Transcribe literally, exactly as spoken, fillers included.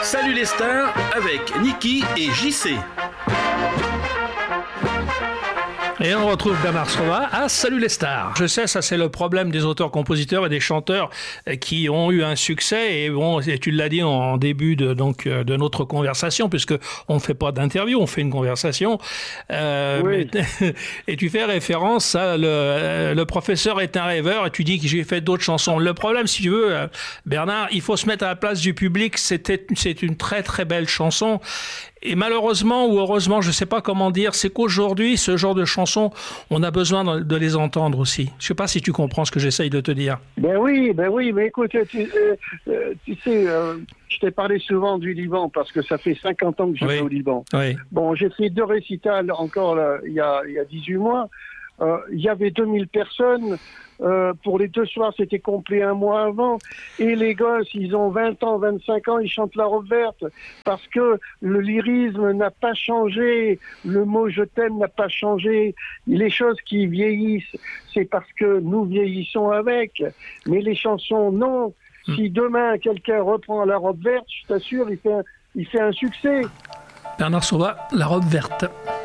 Salut les stars avec Niki et J C. Et on retrouve Bernard Sova à Salut les stars. Je sais, ça c'est le problème des auteurs-compositeurs et des chanteurs qui ont eu un succès. Et bon, et tu l'as dit en début de, donc, de notre conversation, puisque on ne fait pas d'interview, on fait une conversation. Euh, oui. mais, et tu fais référence à le, le professeur est un rêveur et tu dis que j'ai fait d'autres chansons. Le problème, si tu veux, Bernard, il faut se mettre à la place du public. C'était, c'est une très très belle chanson. Et malheureusement ou heureusement, je ne sais pas comment dire, c'est qu'aujourd'hui, ce genre de chansons, on a besoin de les entendre aussi. Je ne sais pas si tu comprends ce que j'essaye de te dire. Ben oui, ben oui, mais écoute, tu, euh, euh, tu sais, euh, je t'ai parlé souvent du Liban parce que ça fait cinquante ans que je Oui. vais au Liban. Oui. Bon, j'ai fait deux récitals encore là, il y a, il y a dix-huit mois. Euh, il y avait deux mille personnes. Euh, pour les deux soirs, c'était complet un mois avant. Et les gosses, ils ont vingt ans, vingt-cinq ans, ils chantent La Robe Verte. Parce que le lyrisme n'a pas changé. Le mot je t'aime n'a pas changé. Les choses qui vieillissent, c'est parce que nous vieillissons avec. Mais les chansons, non. Mmh. Si demain, quelqu'un reprend La Robe Verte, je t'assure, il fait un, il fait un succès. Bernard Sova, La Robe Verte.